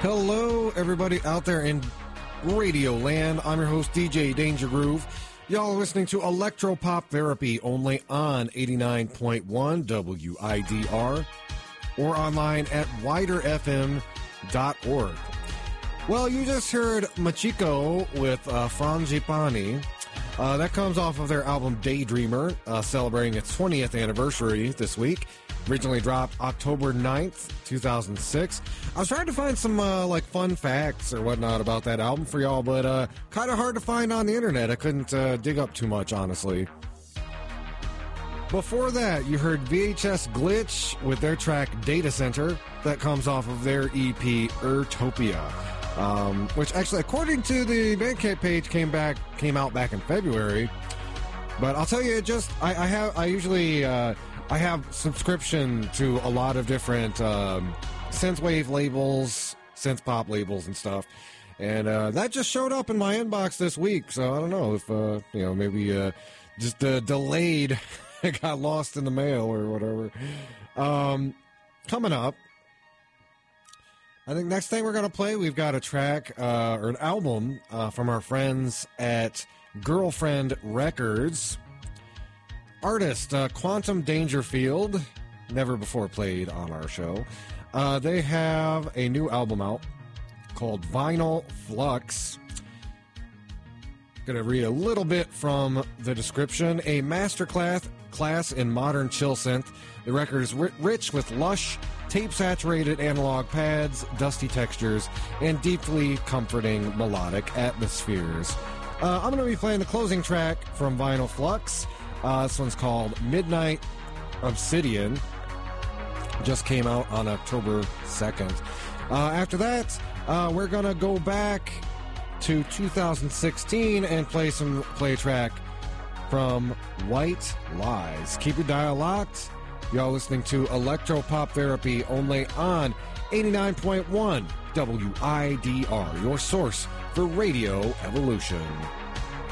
Hello, everybody out there in Radio Land. I'm your host, DJ Danger Groove. Y'all are listening to Electro Pop Therapy only on 89.1 WIDR or online at widerfm.org. Well, you just heard Machiko with Frangipani. That comes off of their album Daydreamer, celebrating its 20th anniversary this week. Originally dropped October 9th, 2006. I was trying to find some fun facts or whatnot about that album for y'all, but kind of hard to find on the internet. I couldn't dig up too much, honestly. Before that, you heard VHS Glitch with their track Data Center. That comes off of their EP Utopia, which actually, according to the Bandcamp page, came out back in February. But I'll tell you, I have subscription to a lot of different synthwave labels, synth pop labels and stuff, and that just showed up in my inbox this week. So I don't know if maybe just delayed, it got lost in the mail or whatever. Coming up, I think next thing we're gonna play, we've got a track or an album from our friends at Girlfriend Records. Artist, Quantum Dangerfield, never before played on our show. They have a new album out called Vinyl Flux. Going to read a little bit from the description. A masterclass in modern chill synth. The record is rich with lush, tape-saturated analog pads, dusty textures, and deeply comforting melodic atmospheres. I'm going to be playing the closing track from Vinyl Flux. This one's called Midnight Obsidian. Just came out on October 2nd. After that, we're going to go back to 2016 and play a track from White Lies. Keep your dial locked. Y'all listening to Electro Pop Therapy only on 89.1 WIDR, your source for Radio Evolution.